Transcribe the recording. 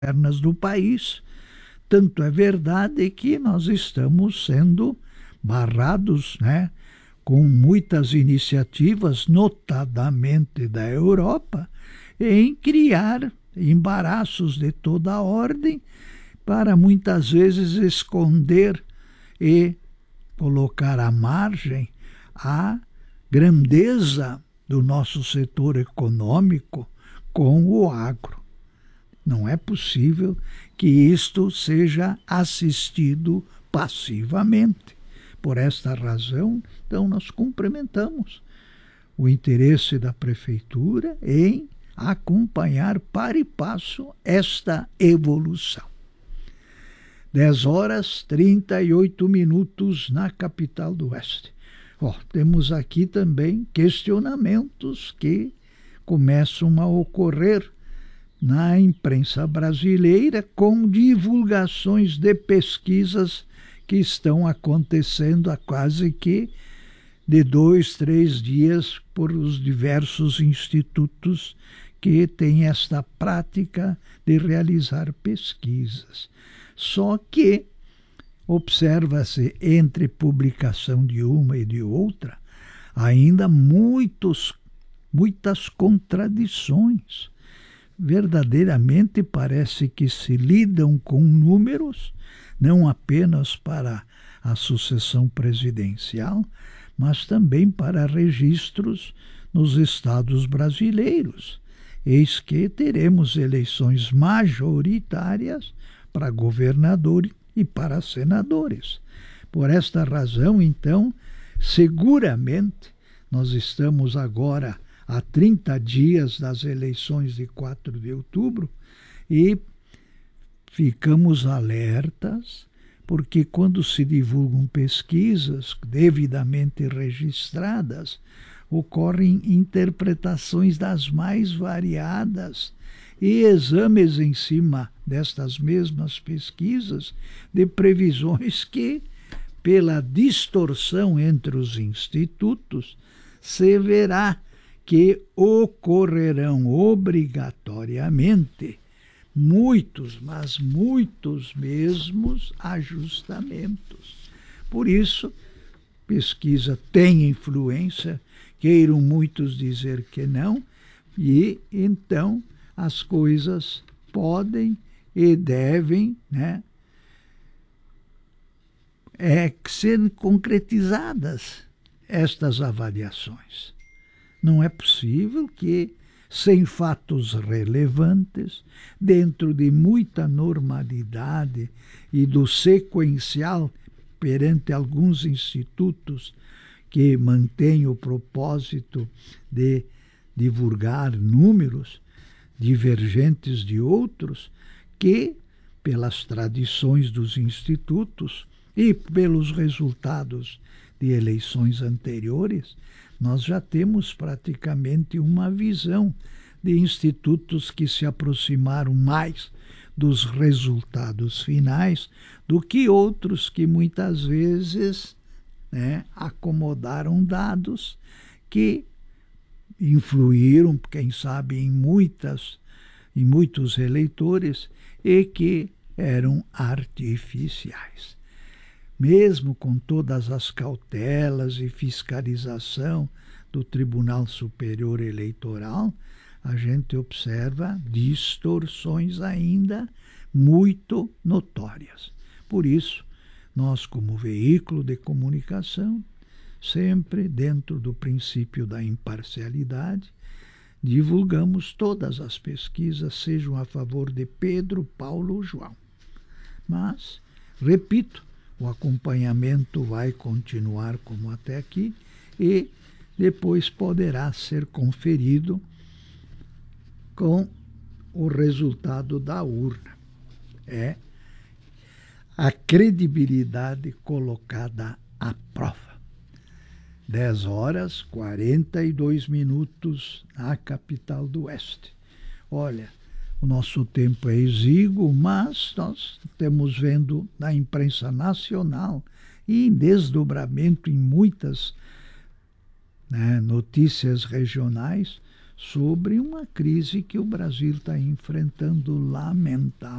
internas do país. Tanto é verdade que nós estamos sendo barrados, né, com muitas iniciativas, notadamente da Europa, em criar embaraços de toda a ordem para muitas vezes esconder e colocar à margem a grandeza do nosso setor econômico com o agro. Não é possível que isto seja assistido passivamente. Por esta razão, então, nós cumprimentamos o interesse da Prefeitura em acompanhar para e passo esta evolução. 10h38 na capital do Oeste. Temos aqui também questionamentos que começam a ocorrer na imprensa brasileira com divulgações de pesquisas que estão acontecendo há quase que de 2, 3 dias por os diversos institutos que têm esta prática de realizar pesquisas. Só que observa-se entre publicação de uma e de outra ainda muitas contradições. Verdadeiramente parece que se lidam com números, não apenas para a sucessão presidencial, mas também para registros nos estados brasileiros. Eis que teremos eleições majoritárias para governador e para senadores. Por esta razão, então, seguramente nós estamos agora há 30 dias das eleições de 4 de outubro e ficamos alertas, porque quando se divulgam pesquisas devidamente registradas, ocorrem interpretações das mais variadas e exames em cima destas mesmas pesquisas de previsões que, pela distorção entre os institutos, se verá que ocorrerão obrigatoriamente muitos, mas muitos mesmos ajustamentos. Por isso, pesquisa tem influência, queiram muitos dizer que não, e então as coisas podem e devem, ser concretizadas, estas avaliações. Não é possível que, sem fatos relevantes, dentro de muita normalidade e do sequencial perante alguns institutos que mantêm o propósito de divulgar números divergentes de outros, que, pelas tradições dos institutos e pelos resultados de eleições anteriores, nós já temos praticamente uma visão de institutos que se aproximaram mais dos resultados finais do que outros que muitas vezes acomodaram dados que influíram, quem sabe, em muitos eleitores e que eram artificiais. Mesmo com todas as cautelas e fiscalização do Tribunal Superior Eleitoral, a gente observa distorções ainda muito notórias. Por isso, nós, como veículo de comunicação, sempre dentro do princípio da imparcialidade, divulgamos todas as pesquisas, sejam a favor de Pedro, Paulo ou João. Mas, repito, o acompanhamento vai continuar como até aqui e depois poderá ser conferido com o resultado da urna. É a credibilidade colocada à prova. 10h42 na capital do Oeste. Olha, o nosso tempo é exíguo, mas nós estamos vendo na imprensa nacional e em desdobramento em muitas notícias regionais sobre uma crise que o Brasil está enfrentando, lamentável.